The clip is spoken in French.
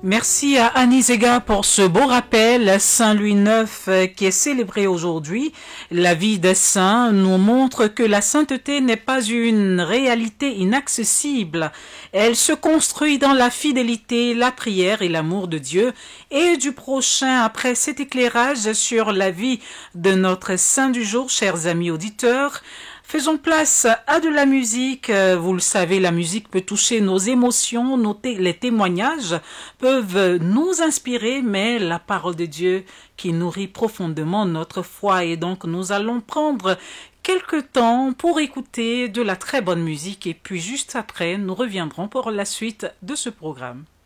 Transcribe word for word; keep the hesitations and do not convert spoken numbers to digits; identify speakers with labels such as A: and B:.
A: Merci à Annie Zega pour ce beau rappel. Saint Louis neuf euh, qui est célébré aujourd'hui. La vie des saints nous montre que la sainteté n'est pas une réalité inaccessible. Elle se construit dans la fidélité, la prière et l'amour de Dieu et du prochain. Après cet éclairage sur la vie de notre saint du jour, chers amis auditeurs, faisons place à de la musique. Vous le savez, la musique peut toucher nos émotions, nos té- les témoignages peuvent nous inspirer, mais la parole de Dieu qui nourrit profondément notre foi. Et donc nous allons prendre quelques temps pour écouter de la très bonne musique et puis juste après, nous reviendrons pour la suite de ce programme.